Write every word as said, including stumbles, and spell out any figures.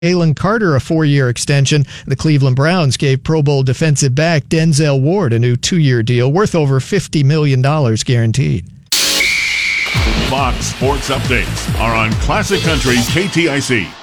Jalen Carter a four-year extension. The Cleveland Browns gave Pro Bowl defensive back Denzel Ward a new two-year deal worth over fifty million dollars guaranteed. Fox Sports Updates are on Classic Country K T I C.